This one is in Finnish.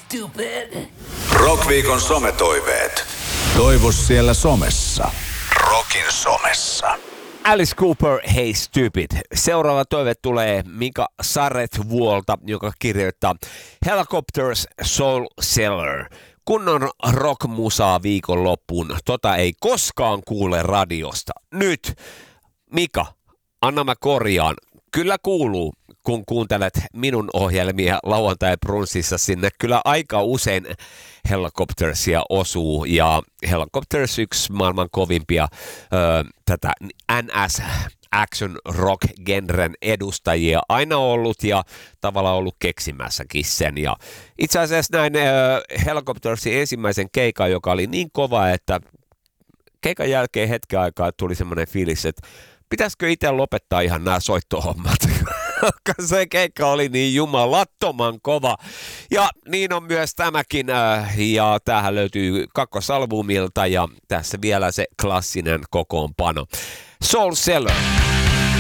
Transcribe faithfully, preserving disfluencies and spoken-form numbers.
stupid. Rockviikon sometoiveet. Toivo siellä somessa. Rockin somessa. Alice Cooper, Hey Stupid. Seuraava toive tulee Mika Saretvuolta, joka kirjoittaa Helicopters Soul Seller. Kunnon rockmusaa viikonloppuun. Tota ei koskaan kuule radiosta. Nyt, Mika, anna mä korjaan. Kyllä kuuluu, kun kuuntelet minun ohjelmia lauantai-brunssissa sinne. Kyllä aika usein Helicoptersia osuu ja Helicopters yksi maailman kovimpia ö, tätä N S action rock genren edustajia aina ollut ja tavallaan ollut keksimässäkin sen. Ja itse asiassa näin ö, Helicoptersin ensimmäisen keikan, joka oli niin kova, että keikan jälkeen hetken aikaa tuli semmoinen fiilis, että pitäisikö itse lopettaa ihan nämä soittohommat, se keikka oli niin jumalattoman kova. Ja niin on myös tämäkin, äh, ja tämähän löytyy kakkosalbumilta, ja tässä vielä se klassinen kokoonpano. Soul Seller.